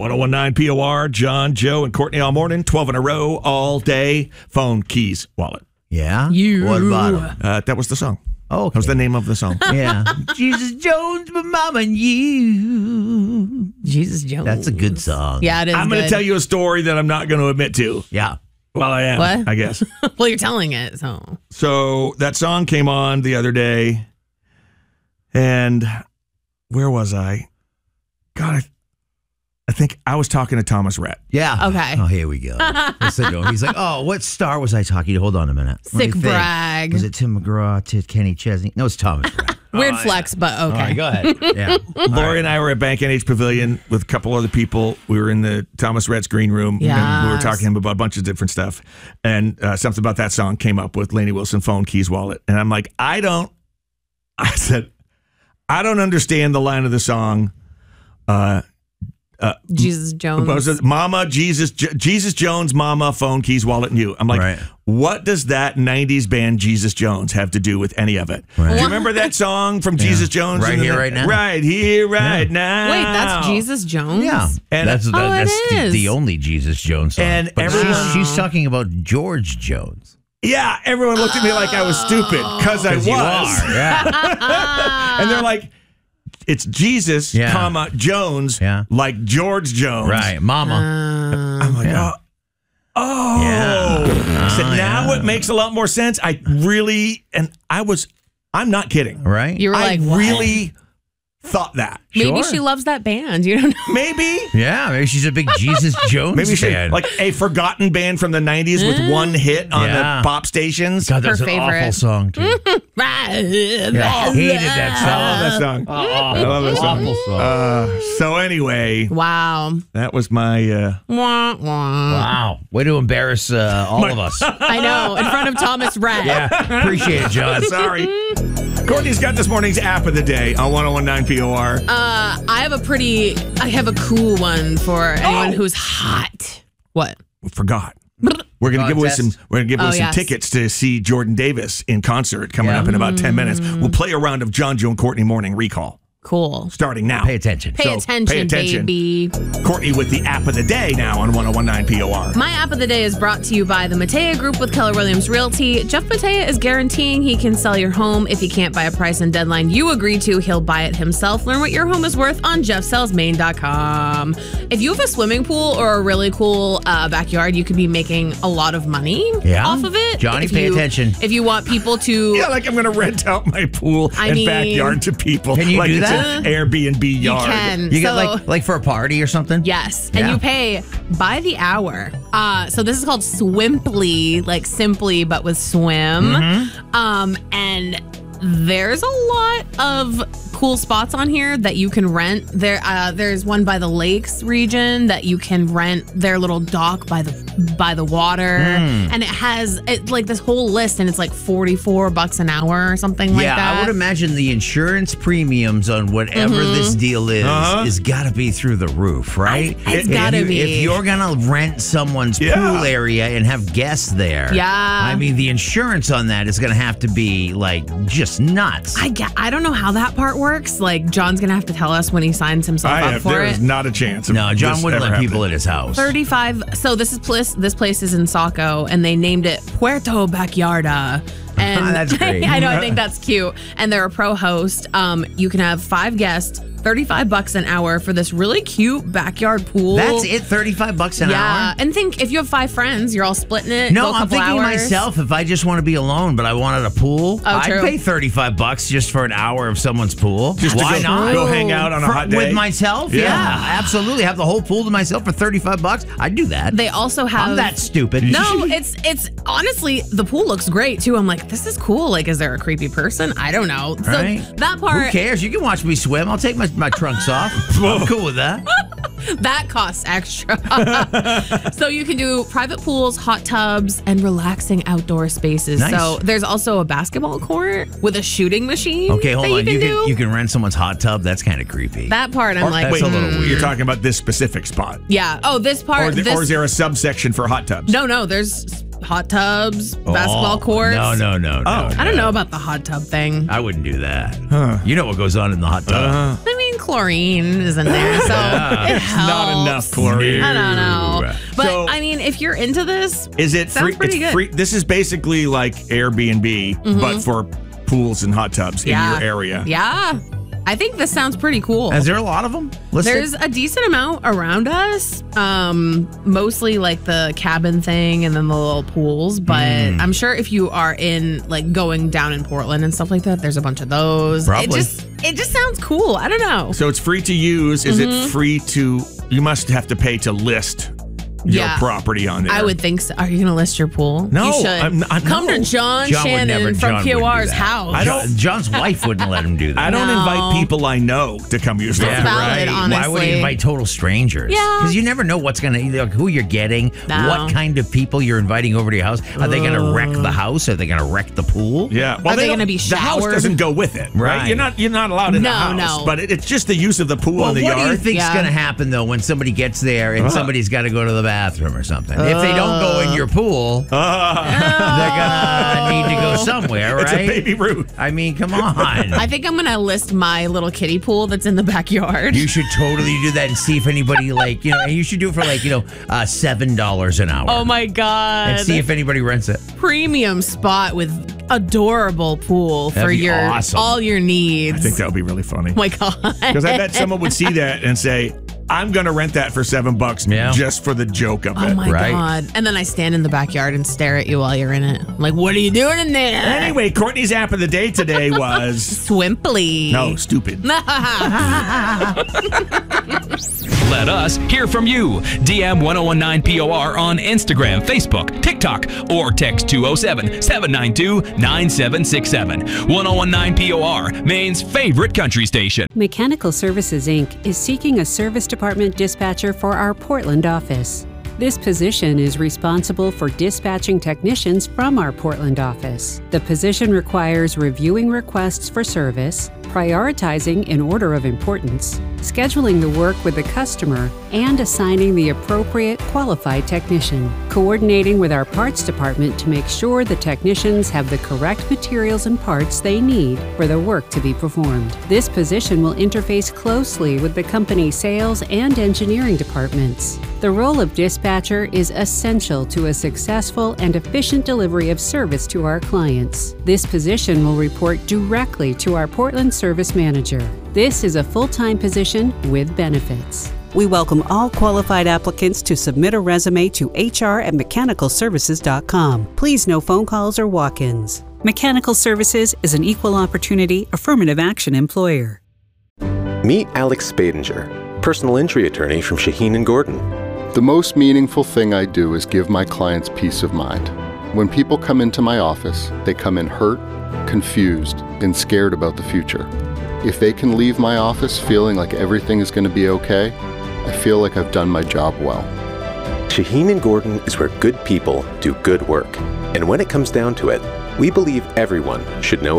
1019 POR, John, Joe, and Courtney all morning, 12 in a row, all day. Phone, keys, wallet. Yeah? You. What about him? That was the song. Oh, That was the name of the song. Yeah. Jesus Jones, my mama and you. Jesus Jones. That's a good song. Yeah, it is. I'm going to tell you a story that I'm not going to admit to. Yeah. Well, I am, What? I guess. Well, you're telling it, so. So that song came on the other day, and where was I? God, I think I was talking to Thomas Rhett. Yeah. Okay. Oh, here we go. Listen to him. He's like, oh, what star was I talking to? Hold on a minute. Let me Sick think. brag. Was it Tim McGraw, Kenny Chesney? No, it's Thomas Rhett. Weird flex, but okay. All right, go ahead. Yeah. Lori and I were at Bank NH Pavilion with a couple other people. We were in the Thomas Rhett's green room. And we were Yes. talking to him about a bunch of different stuff. And something about that song came up with Lainey Wilson, phone, keys, wallet. And I'm like, I don't understand the line of the song. Jesus Jones. Was it Mama, Jesus Jones, Mama, phone, keys, wallet, and you. I'm like, Right. what does that 90s band Jesus Jones have to do with any of it? Right. Do you remember that song from Jesus Jones? Right Here, Right Now? Right here, right now. Wait, that's Jesus Jones? Yeah. And- that's it is. the only Jesus Jones song. And But everyone- she's talking about George Jones. Yeah, everyone looked at me like I was stupid because I was. You are. Yeah. And they're like, it's Jesus, Yeah. comma, Jones, Yeah. like George Jones. Right. Mama. I'm like, Yeah. oh. Yeah. I said, now yeah. it makes a lot more sense. I'm not kidding. Right? You were I like, what? really thought that. Maybe Sure. she loves that band. You don't know. Maybe. Yeah, maybe she's a big Jesus Jones Maybe she fan. like a forgotten band from the 90s with one hit on Yeah. the pop stations. God, that's her an favorite. awful song, too. Right. Yeah, I hated that I love song. that song. I love that song. Awful song. So anyway, Wow. that was my Wah, wah. Wow. Way to embarrass all of us. I know. In front of Thomas Rhett. Yeah. Appreciate it, John. sorry. Courtney's got this morning's app of the day on 1019 POR. I have a cool one for anyone who's hot. What? Forgot. We're gonna give away some. Contest. We're gonna give away some Yes. tickets to see Jordan Davis in concert coming Yeah. up in about 10 minutes. We'll play a round of John, Joe, and Courtney morning recall Cool. starting now. Pay attention. Pay attention, baby. Courtney with the app of the day now on 1019 POR. My app of the day is brought to you by the Matea Group with Keller Williams Realty. Jeff Matea is guaranteeing he can sell your home. If he can't buy a price and deadline you agree to, he'll buy it himself. Learn what your home is worth on jeffsellsmaine.com. If you have a swimming pool or a really cool backyard, you could be making a lot of money Yeah. off of it. Johnny, If pay you- attention. If you want people to... Yeah, like I'm gonna rent out my pool I and mean, backyard to people. can you like do it's that? an Airbnb You yard. can. You So- got like for a party or something? Yes, and Yeah. you pay by the hour. So this is called Swimply, like simply but with swim. And there's a lot of cool spots on here that you can rent. There's one by the lakes region that you can rent their little dock by the water, and it has like this whole list, and it's like $44 an hour or something like Yeah, that. I would imagine the insurance premiums on whatever this deal is got to be through the roof, right? It's If gotta you- be. If you're gonna rent someone's pool area and have guests there, Yeah. I mean the insurance on that is gonna have to be like just nuts. I don't know how that part works. Like John's gonna have to tell us when he signs himself up for There it. is not a chance. Of No, John this wouldn't ever let people happening. in his house. 35. So this place is in Saco, and they named it Puerto Backyarda. And That's great. I know, I think that's cute. And they're a pro host. You can have 5 guests, $35 an hour for this really cute backyard pool. That's it, $35 an Yeah, hour. and think if you have 5 friends, you're all splitting it. No, go a I'm couple thinking hours. myself, if I just want to be alone, but I wanted a pool, I'd true. pay $35 just for an hour of someone's pool. Just to Why go, not? Go hang out on a hot day With myself? Yeah. Yeah, absolutely. Have the whole pool to myself for $35. I'd do that. They also have. I'm that stupid. No, it's honestly the pool looks great too. I'm like, this is cool. Like, is there a creepy person? I don't know. So Right. that part. Who cares? You can watch me swim. I'll take my trunks off. I'm cool with that. That costs extra. So you can do private pools, hot tubs, and relaxing outdoor spaces. Nice. So there's also a basketball court with a shooting machine. Okay, hold that on. You You can rent someone's hot tub. That's kind of creepy. that part I'm like, that's a little weird. You're talking about this specific spot. yeah. Oh, this part. Or is there a subsection for hot tubs? No, there's hot tubs, basketball courts. No. I don't know about the hot tub thing. I wouldn't do that. You know what goes on in the hot tub. I mean, chlorine is in there, so it helps. Not enough chlorine. I don't know. But, So- I mean, if you're into this, Is it sounds free? pretty It's good. free. This is basically like Airbnb, but for pools and hot tubs in your area. Yeah. I think this sounds pretty cool. Is there a lot of them listed? There's a decent amount around us, mostly like the cabin thing and then the little pools. But I'm sure if you are in like going down in Portland and stuff like that, there's a bunch of those. Probably. It just sounds cool. I don't know. So it's free to use. Is it free to? You must have to pay to list your Yeah. property on there. I would think so. Are you going to list your pool? No, You should. I'm Come no. to John John would Shannon never- from John wouldn't do POR's that. house. I don't- John's wife wouldn't let him do that. I don't No. invite people I know to come use That's their valid, honestly. Why would he invite total strangers? Yeah. Because you never know what's going to, like, who you're getting, No. what kind of people you're inviting over to your house. Are they going to wreck the house? Are they going to wreck the pool? Yeah. Well, Are they don't- gonna be The house showered? doesn't go with it, right? Right. You're not allowed in the No, house. no. But it's just the use of the pool Well, in the what yard. do you think's Yeah. going to happen, though, when somebody gets there and somebody's got to go to the bathroom or something? If they don't go in your pool, they're going to need to go somewhere, right? It's a baby Ruth. I mean, come on. I think I'm going to list my little kiddie pool that's in the backyard. You should totally do that and see if anybody, like, you should do it for, like, $7 an hour. Oh my God. And see if anybody rents it. Premium spot with adorable pool That'd for be your awesome. all your needs. I think that would be really funny. Oh my God. Because I bet someone would see that and say, I'm going to rent that for $7 Yeah. just for the joke of it. Oh my Right. God. And then I stand in the backyard and stare at you while you're in it. I'm like, what are you doing in there? Anyway, Courtney's app of the day today was... Swimply. No, stupid. Let us hear from you. DM 1019POR on Instagram, Facebook, TikTok, or text 207-792-9767. 1019POR, Maine's favorite country station. Mechanical Services, Inc. is seeking a service department dispatcher for our Portland office. This position is responsible for dispatching technicians from our Portland office. The position requires reviewing requests for service, prioritizing in order of importance, scheduling the work with the customer, and assigning the appropriate qualified technician, coordinating with our parts department to make sure the technicians have the correct materials and parts they need for the work to be performed. This position will interface closely with the company's sales and engineering departments. The role of dispatcher is essential to a successful and efficient delivery of service to our clients. This position will report directly to our Portland Service Manager. This is a full-time position with benefits. We welcome all qualified applicants to submit a resume to hr@mechanicalservices.com. Please no phone calls or walk-ins. Mechanical Services is an equal opportunity affirmative action employer. Meet Alex Spadinger, personal injury attorney from Shaheen & Gordon. The most meaningful thing I do is give my clients peace of mind. When people come into my office, they come in hurt, confused, and scared about the future. If they can leave my office feeling like everything is going to be okay, I feel like I've done my job well. Shaheen & Gordon is where good people do good work. And when it comes down to it, we believe everyone should know